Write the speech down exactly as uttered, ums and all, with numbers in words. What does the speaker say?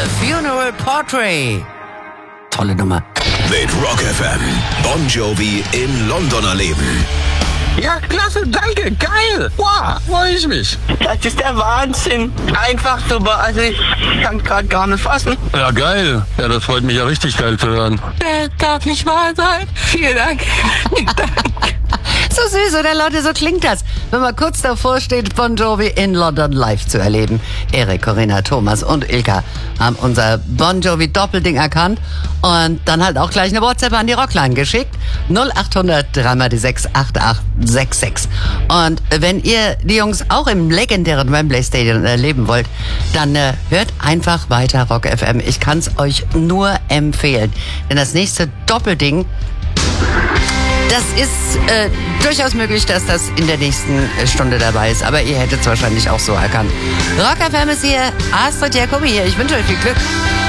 Funeral Portrait. Tolle Nummer. Mit Rock F M. Bon Jovi in London erleben. Ja, klasse, danke, geil. Wow, freue ich mich. Das ist der Wahnsinn. Einfach super, also ich kann gerade gar nicht fassen. Ja, geil. Ja, das freut mich ja richtig geil zu hören. Das darf nicht wahr sein. Vielen Dank. Dank. So süß, oder Leute, so klingt das, wenn man kurz davor steht, Bon Jovi in London live zu erleben. Erik, Corinna, Thomas und Ilka haben unser Bon Jovi Doppelding erkannt und dann halt auch gleich eine WhatsApp an die Rockline geschickt. null acht hundert drei mal die sechs acht acht sechs sechs. Und wenn ihr die Jungs auch im legendären Wembley Stadium erleben wollt, dann äh, hört einfach weiter Rock F M. Ich kann es euch nur empfehlen. Denn das nächste Doppelding, das ist äh, durchaus möglich, dass das in der nächsten Stunde dabei ist. Aber ihr hättet es wahrscheinlich auch so erkannt. Rock F M ist hier, Astrid Jacobi hier. Ich wünsche euch viel Glück.